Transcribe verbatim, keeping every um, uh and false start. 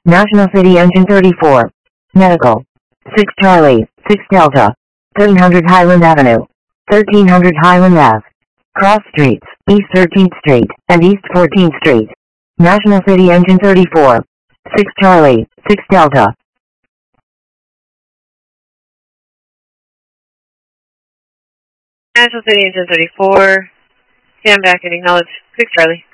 National City Engine thirty-four. Medical. six Charlie, six Delta. thirteen hundred Highland Avenue. thirteen hundred Highland Ave. Cross Streets, East thirteenth Street, and East fourteenth Street. National City Engine thirty-four. six Charlie, six Delta. National City Engine thirty-four. Stand back and acknowledge six Charlie.